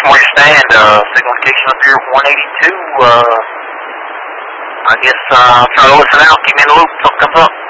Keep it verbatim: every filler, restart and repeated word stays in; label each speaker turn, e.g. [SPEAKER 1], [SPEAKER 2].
[SPEAKER 1] from where you stand, uh, signal station up here, one eighty-two, uh, I guess, uh, try to listen out, keep me in the loop, something comes up.